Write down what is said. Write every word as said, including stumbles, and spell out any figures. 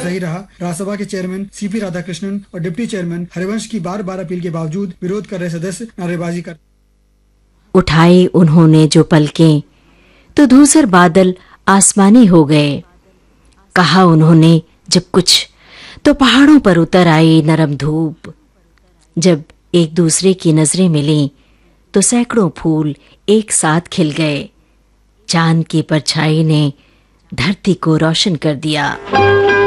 सही रहा। राज्यसभा के चेयरमैन सीपी राधाकृष्णन और डिप्टी चेयरमैन हरिवंश की बार बार अपील के बावजूद विरोध कर रहे सदस्य नारेबाजी कर उठाए उन्होंने जो पलकें, तो धूसर बादल आसमानी हो गए। कहा उन्होंने जब कुछ, तो पहाड़ों पर उतर आई नरम धूप। जब एक दूसरे की नजरें मिलीं, तो सैकड़ों फूल एक साथ खिल गए। चांद की परछाई ने धरती को रोशन कर दिया।